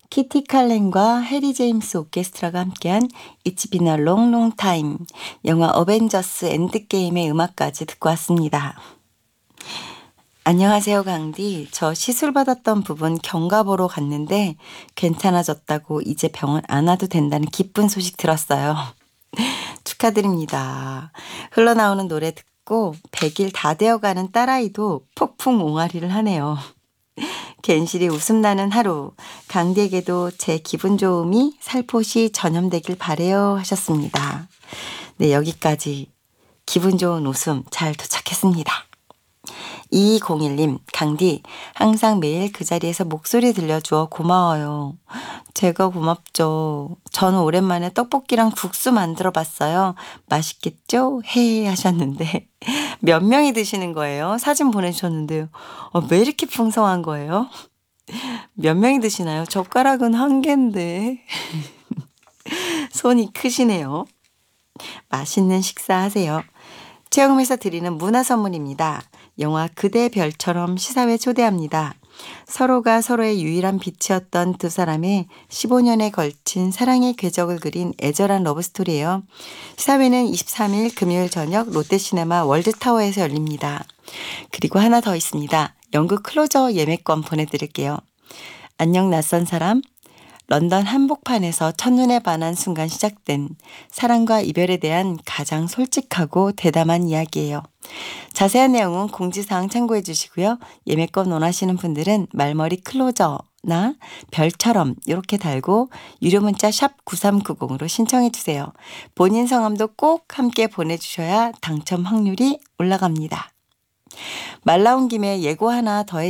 키티 칼렌과 해리 제임스 오케스트라가 함께한 It's Been a Long Long Time, 영화 어벤져스 엔드게임의 음악까지 듣고 왔습니다. 안녕하세요, 강디. 저 시술 받았던 부분 경과 보러 갔는데 괜찮아졌다고 이제 병원 안 와도 된다는 기쁜 소식 들었어요. 축하드립니다. 흘러나오는 노래 듣고 100일 다 되어가는 딸아이도 폭풍 옹알이를 하네요. 괜시리 웃음 나는 하루, 강디에게도 제 기분 좋음이 살포시 전염되길 바래요 하셨습니다. 네, 여기까지 기분 좋은 웃음 잘 도착했습니다. 2201님, 강디, 항상 매일 그 자리에서 목소리 들려주어 고마워요. 제가 고맙죠. 저는 오랜만에 떡볶이랑 국수 만들어 봤어요. 맛있겠죠? 헤 하셨는데 몇 명이 드시는 거예요? 사진 보내주셨는데요. 왜 이렇게 풍성한 거예요? 몇 명이 드시나요? 젓가락은 한 개인데. 손이 크시네요. 맛있는 식사하세요. 체험에서 드리는 문화 선물입니다. 영화 그대 별처럼 시사회 초대합니다. 서로가 서로의 유일한 빛이었던 두 사람의 15년에 걸친 사랑의 궤적을 그린 애절한 러브스토리예요. 시사회는 23일 금요일 저녁 롯데시네마 월드타워에서 열립니다. 그리고 하나 더 있습니다. 연극 클로저 예매권 보내드릴게요. 안녕 낯선 사람. 런던 한복판에서 첫눈에 반한 순간 시작된 사랑과 이별에 대한 가장 솔직하고 대담한 이야기예요. 자세한 내용은 공지사항 참고해 주시고요. 예매권 원하시는 분들은 말머리 클로저나 별처럼 이렇게 달고 유료 문자 샵 9390으로 신청해 주세요. 본인 성함도 꼭 함께 보내주셔야 당첨 확률이 올라갑니다. 말 나온 김에 예고 하나 더